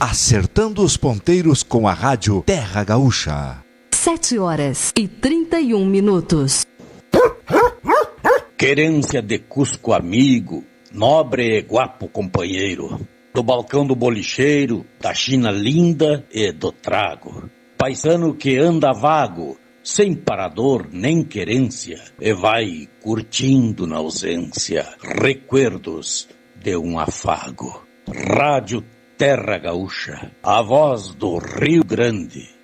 acertando os ponteiros com a rádio Terra Gaúcha. 7h31. Querência de Cusco amigo, nobre e guapo companheiro, do balcão do bolicheiro, da China linda e do trago. Paisano que anda vago, sem parador nem querência, e vai curtindo na ausência recuerdos de um afago. Rádio Terra Gaúcha, a voz do Rio Grande.